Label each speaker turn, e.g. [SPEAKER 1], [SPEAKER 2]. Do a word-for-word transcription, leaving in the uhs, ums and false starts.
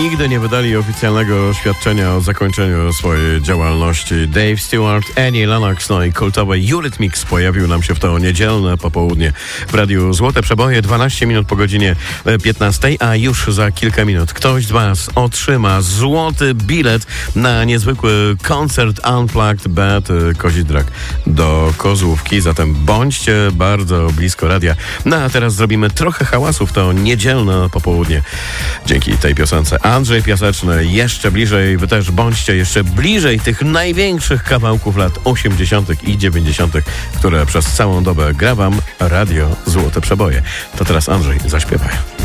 [SPEAKER 1] nigdy nie wydali oficjalnego oświadczenia o zakończeniu swojej działalności. Dave Stewart, Annie Lennox, no i kultowy Eurythmics pojawił nam się w to niedzielne popołudnie w Radiu Złote Przeboje, dwanaście minut po godzinie piętnastej, a już za kilka minut ktoś z Was otrzyma złoty bilet na niezwykły koncert Unplugged Bad Kozidrak do Kozłówki, zatem bądźcie bardzo blisko radia. No a teraz zrobimy trochę hałasu w to niedzielne popołudnie. Dzięki tej piosence Andrzej Piaseczny, jeszcze bliżej, wy też bądźcie jeszcze bliżej tych największych kawałków lat osiemdziesiątych i dziewięćdziesiątych, które przez całą dobę gra wam Radio Złote Przeboje. To teraz Andrzej, zaśpiewaj.